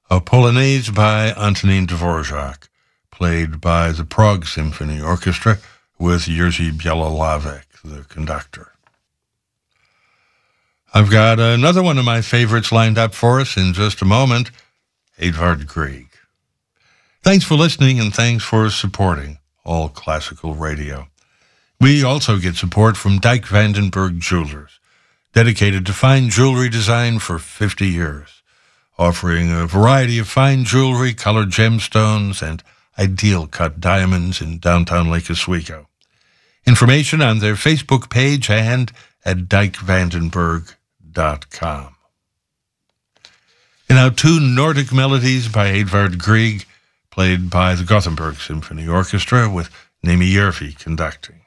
a Polonaise by Antonin Dvorak, played by the Prague Symphony Orchestra with Jerzy Bielolavec, the conductor. I've got another one of my favorites lined up for us in just a moment, Edvard Grieg. Thanks for listening and thanks for supporting All Classical Radio. We also get support from Dijk Vandenberg Jewelers, dedicated to fine jewelry design for 50 years, offering a variety of fine jewelry, colored gemstones, and ideal cut diamonds in downtown Lake Oswego. Information on their Facebook page and at dijkvandenberg.com. And now two Nordic melodies by Edvard Grieg, played by the Gothenburg Symphony Orchestra with Nemi Järvi conducting.